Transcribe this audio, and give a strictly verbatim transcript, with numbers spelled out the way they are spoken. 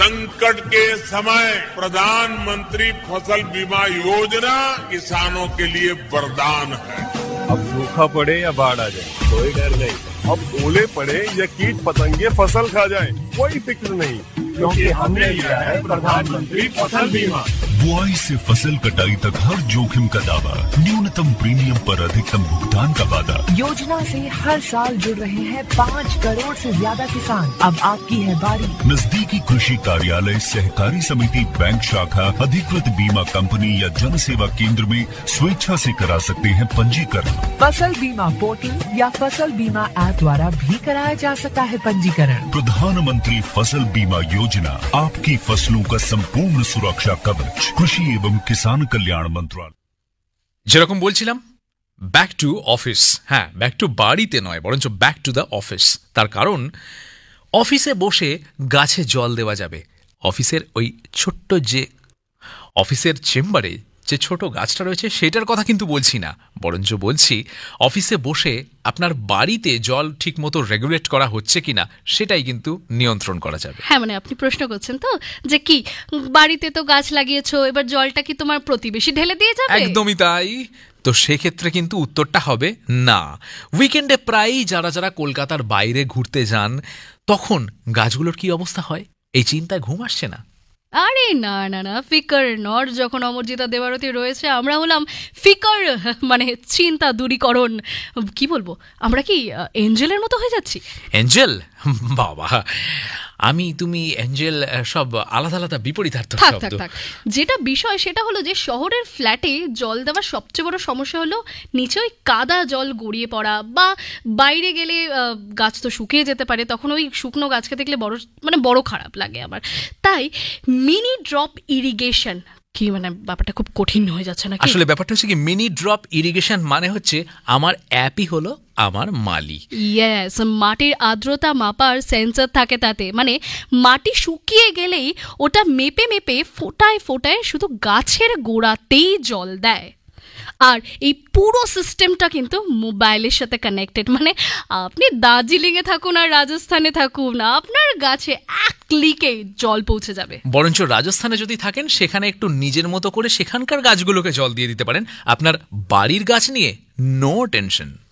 संकट के समय प्रधानमंत्री फसल बीमा योजना किसानों के लिए वरदान है। अब सूखा पड़े या बाढ़ आ जाए कोई डर नहीं, अब ओले पड़े या कीट पतंगे फसल खा जाए कोई फिक्र नहीं, क्योंकि हमने लिया है प्रधानमंत्री फसल बीमा। बुआई से फसल कटाई तक हर जोखिम का दावा, न्यूनतम प्रीमियम पर अधिकतम भुगतान का वादा। योजना से हर साल जुड़ रहे हैं पाँच करोड़ से ज्यादा किसान। अब आपकी है बारी। नजदीकी कृषि कार्यालय, सहकारी समिति, बैंक शाखा, अधिकृत बीमा कंपनी या जन सेवा केंद्र में स्वेच्छा से करा सकते हैं पंजीकरण। फसल बीमा पोर्टल या फसल बीमा ऐप द्वारा भी कराया जा सकता है पंजीकरण। प्रधानमंत्री फसल बीमा योजना, आपकी फसलों का संपूर्ण सुरक्षा कवच, कृषि एवं किसान कल्याण मंत्रालय। যেরকম বলছিলাম, ব্যাক টু অফিস। হ্যাঁ, ব্যাক টু বাড়িতে নয়, বরঞ্চ ব্যাক টু দ্য অফিস। তার কারণ অফিসে বসে গাছে জল দেওয়া যাবে। অফিসের ওই ছোট্ট যে অফিসের চেম্বারে যে ছোট গাছটা রয়েছে সেটার কথা কিন্তু বলছি না, বরঞ্চ বলছি অফিসে বসে আপনার বাড়িতে জল ঠিক মতো রেগুলেট করা হচ্ছে কিনা সেটাই কিন্তু নিয়ন্ত্রণ করা যাবে। হ্যাঁ, মানে আপনি প্রশ্ন করছেন তো যে কি বাড়িতে তো গাছ লাগিয়েছো, এবার জলটা কি তোমার প্রতিবেশী ঢেলে দিয়ে যাবে? একদমই তাই। তো সেক্ষেত্রে কিন্তু উত্তরটা হবে না। উইকেন্ডে প্রায়ই যারা যারা কলকাতার বাইরে ঘুরতে যান তখন গাছগুলোর কি অবস্থা হয় এই চিন্তায় ঘুম আসছে না? আরে না না না, ফিকার নট যখন অমরজিতা দেবারতী রয়েছে আমরা হলাম ফিকার, মানে চিন্তা দূরীকরণ। কি বলবো, আমরা কি এঞ্জেলের মতো হয়ে যাচ্ছি? এঞ্জেল? বাবা, আমি তুমি এঞ্জেল সব আলাদা আলাদা বিপরীতার্থ শব্দ। যেটা বিষয় সেটা হলো যে শহরের ফ্ল্যাটে জল দেওয়ার সবচেয়ে বড় সমস্যা হলো নিচে ওই কাদা জল গড়িয়ে পড়া, বা বাইরে গেলে গাছ তো শুকিয়ে যেতে পারে, তখন ওই শুকনো গাছকে দেখলে বড় মানে বড় খারাপ লাগে আমার। তাই মিনি ড্রপ ইরিগেশন কি, মানে ব্যাপারটা খুব কঠিন হয়ে যাচ্ছে না? আসলে ব্যাপারটা হচ্ছে কি, মিনি ড্রপ ইরিগেশন মানে হচ্ছে আমার অ্যাপই হলো আমার মালি। ইয়েস, মাটির আর্দ্রতা মাপার সেন্সর থাকে তাতে, মানে মাটি শুকিয়ে গেলেই ওটা মেপে মেপে ফোটায় ফোটায় শুধু গাছের গোড়াতেই জল দেয়। আর এই পুরো সিস্টেমটা কিন্তু মোবাইলের সাথে কানেক্টেড, মানে আপনি দার্জিলিংয়ে থাকুন আর রাজস্থানে থাকুন, আপনার গাছে এক ক্লিকে জল পৌঁছে যাবে। বরঞ্চ রাজস্থানে যদি থাকেন সেখানে একটু নিজের মতো করে সেখানকার গাছগুলোকে জল দিয়ে দিতে পারেন। আপনার বাড়ির গাছ নিয়ে নো টেনশন।